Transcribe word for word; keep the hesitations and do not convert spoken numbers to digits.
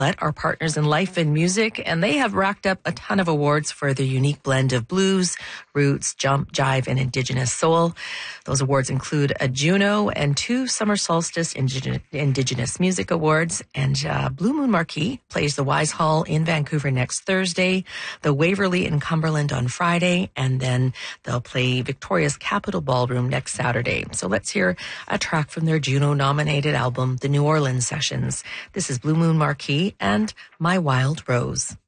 Are partners in life and music, and they have racked up a ton of awards for their unique blend of blues, roots, jump, jive, and indigenous soul. Those awards include a Juno and two Summer Solstice Indigenous, Indigenous Music Awards. And uh, Blue Moon Marquee plays the Wise Hall in Vancouver next Thursday, the Waverly in Cumberland on Friday, and then they'll play Victoria's Capitol Ballroom next Saturday. So let's hear a track from their Juno-nominated album, The New Orleans Sessions. This is Blue Moon Marquee and My Wild Rose.